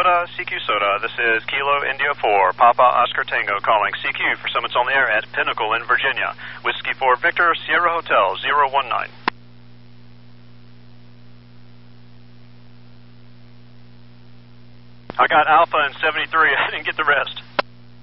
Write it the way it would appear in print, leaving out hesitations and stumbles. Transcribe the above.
Soda, CQ Soda. This is Kilo India 4, Papa Oscar Tango calling CQ for Summits on the Air at Pinnacle in Virginia. Whiskey 4 Victor, Sierra Hotel 019. I got Alpha in 73. I didn't get the rest.